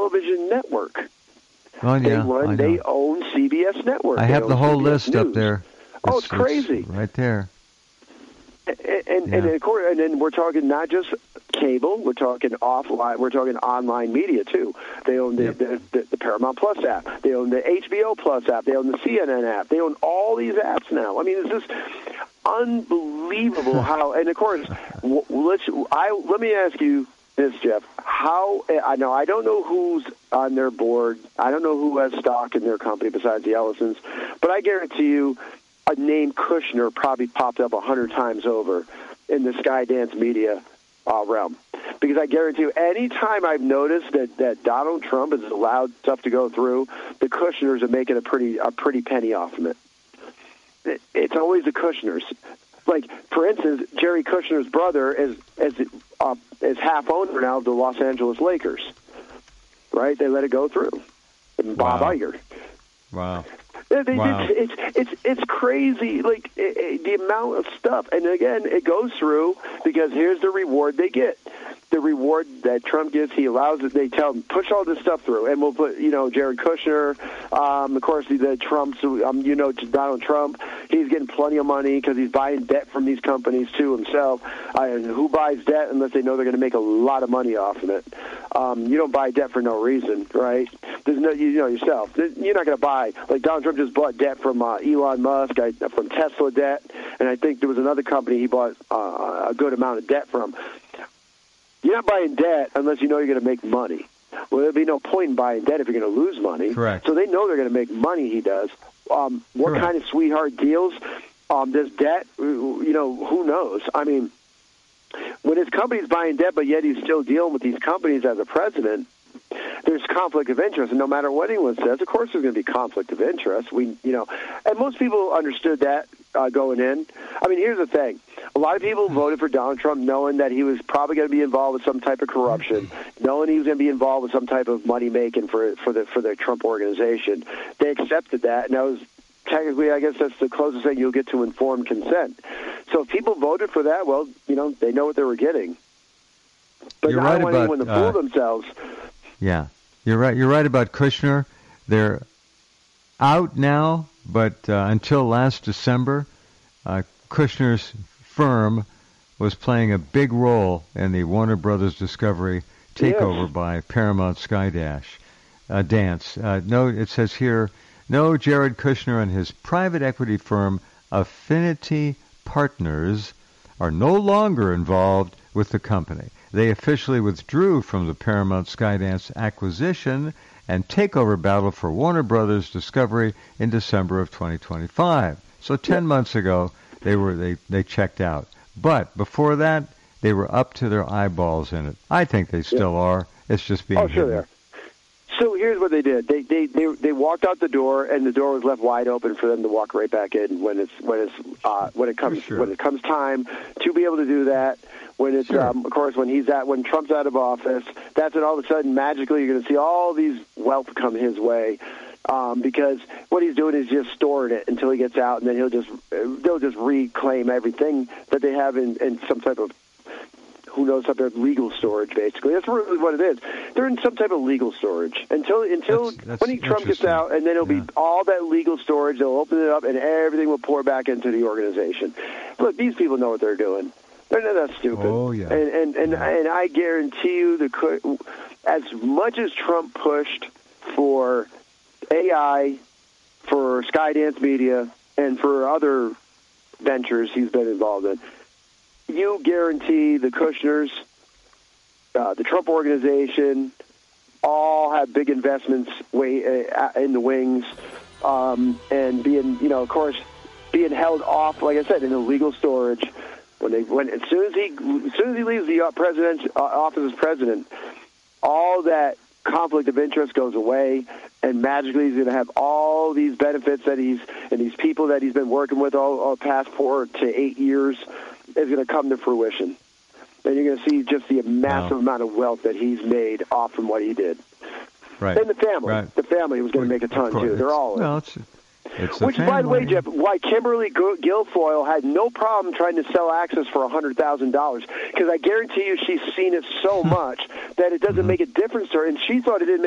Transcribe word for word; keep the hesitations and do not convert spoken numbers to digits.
television network. Oh, yeah, they run. I They know. own C B S Network. I They have the own whole C B S list News. up there. Oh, it's crazy. It's right there. And and, Yeah. and, of course, and then we're talking not just cable, we're talking offline, we're talking online media too. They own the, Yep. the, the, the Paramount Plus app, they own the H B O Plus app, they own the C N N app, they own all these apps now. I mean, it's just unbelievable how. And of course, w- let's I let me ask you this, Jeff. How I know I don't know who's on their board. I don't know who has stock in their company besides the Ellisons, but I guarantee you, a name Kushner probably popped up a hundred times over in the Skydance media uh, realm. Because I guarantee you, any time I've noticed that, that Donald Trump has allowed stuff to go through, the Kushners are making a pretty a pretty penny off of it. it it's always the Kushners. Like, for instance, Jerry Kushner's brother is is, uh, is half owner now of the Los Angeles Lakers. Right? They let it go through. And Bob Wow. Iger. Wow. They, they, Wow. it's, it's it's it's crazy, like it, it, the amount of stuff. And again, it goes through because here's the reward they get. The reward that Trump gets, he allows it. They tell him push all this stuff through, and we'll put you know Jared Kushner, um, of course the, the Trumps, um, you know Donald Trump. He's getting plenty of money because he's buying debt from these companies too himself. I, who buys debt unless they know they're going to make a lot of money off of it? Um, you don't buy debt for no reason, right? There's no, you know yourself. You're not going to buy like Donald Trump just bought debt from uh, Elon Musk, I, from Tesla debt, and I think there was another company he bought uh, a good amount of debt from. You're not buying debt unless you know you're going to make money. Well, there'd be no point in buying debt if you're going to lose money. Correct. So they know they're going to make money. He does. Um, what Correct. kind of sweetheart deals? Um, does debt? You know, who knows? I mean, when his company's buying debt, but yet he's still dealing with these companies as a president, there's conflict of interest, and no matter what anyone says, of course there's going to be conflict of interest. We, you know, and most people understood that uh, going in. I mean, here's the thing: a lot of people voted for Donald Trump knowing that he was probably going to be involved with some type of corruption, knowing he was going to be involved with some type of money making for for the for the Trump organization. They accepted that, and that was technically, I guess, that's the closest thing you'll get to informed consent. So if people voted for that, well, you know, they know what they were getting. But You're I right don't want about, anyone to uh, fool themselves. Yeah, you're right. You're right about Kushner. They're out now, but uh, until last December, uh, Kushner's firm was playing a big role in the Warner Brothers Discovery takeover Yes. by Paramount Skydash uh, Dance. Uh, no, it says here, no, Jared Kushner and his private equity firm Affinity Partners are no longer involved with the company. They officially withdrew from the Paramount Skydance acquisition and takeover battle for Warner Brothers Discovery in December of twenty twenty-five. So ten Yeah. months ago, they were they, they checked out. But before that, they were up to their eyeballs in it. I think they still Yeah. are. It's just being Oh, sure hidden. they are. So here's what they did. They, they they they walked out the door, and the door was left wide open for them to walk right back in when it's when it's uh, when it comes sure. when it comes time to be able to do that. When it's Sure. um, of course when he's at when Trump's out of office, that's when all of a sudden magically you're going to see all these wealth come his way. Um, because what he's doing is just storing it until he gets out, and then he'll just they'll just reclaim everything that they have in, in some type of who knows some type of legal storage. Basically, that's really what it is. They're in some type of legal storage until until That's- that's when he, Trump gets interesting. out, and then it'll Yeah. be all that legal storage. They'll open it up, and everything will pour back into the organization. Look, these people know what they're doing. They're not that stupid. Oh, yeah. And and and, Yeah. and I guarantee you, the as much as Trump pushed for A I, for Skydance Media, and for other ventures he's been involved in, you guarantee the Kushners, uh, the Trump organization, all have big investments way uh, in the wings, um, and being, you know, of course, being held off, like I said, in illegal storage. When they, when as soon as he, as soon as he leaves the uh, president uh, office as president, all that conflict of interest goes away, and magically he's going to have all these benefits that he's and these people that he's been working with all, all past four to eight years is going to come to fruition. And you're going to see just the massive Wow. amount of wealth that he's made off from what he did. Right. And the family, Right. the family was going to make a ton Of course. too. They're It's- all in. well, it's it's the Which, by the way, family. Jeff, why Kimberly Gu- Guilfoyle had no problem trying to sell Access for one hundred thousand dollars. Because I guarantee you she's seen it so much that it doesn't Mm-hmm. make a difference to her. And she thought it didn't make